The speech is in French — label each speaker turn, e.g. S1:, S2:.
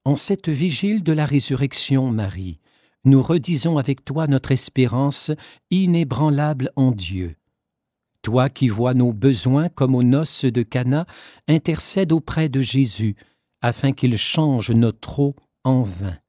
S1: En cette vigile de la résurrection, Marie, nous redisons avec toi notre espérance inébranlable en Dieu. Toi qui vois nos besoins comme aux noces de Cana, intercède auprès de Jésus, afin qu'il change notre eau en vin.